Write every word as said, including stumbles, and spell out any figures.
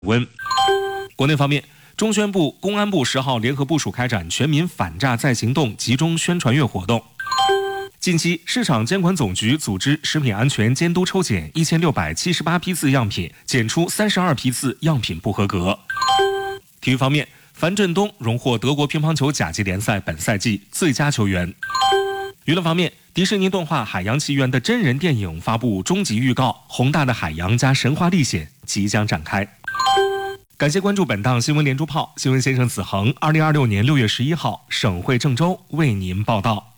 温。国内方面，中宣部、公安部十号联合部署开展全民反诈再行动集中宣传月活动。近期，市场监管总局组织食品安全监督抽检一千六百七十八批次样品，检出三十二批次样品不合格。体育方面，樊振东荣获德国乒乓球甲级联赛本赛季最佳球员。娱乐方面，迪士尼动画《海洋奇缘》的真人电影发布终极预告，宏大的海洋加神话历险即将展开。感谢关注本档新闻连珠炮，新闻先生子恒，二零二六年六月十一号，省会郑州为您报道。